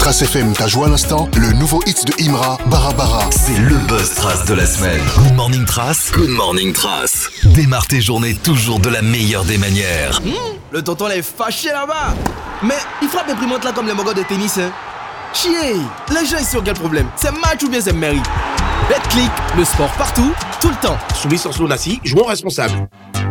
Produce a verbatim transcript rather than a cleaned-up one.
Trace F M t'a joué à l'instant le nouveau hit de Imra, Bara Bara. C'est le buzz Trace de la semaine. Good morning Trace. Good morning Trace. Démarre tes journées toujours de la meilleure des manières. Mmh, le tonton là est fâché là-bas. Mais il frappe imprimante là comme les mogos de tennis, hein. Chier, les gens ici ont quel problème? C'est match ou bien c'est mairie? BetClick, le sport partout, tout le temps. Soumis sans Nassi, jouons responsable.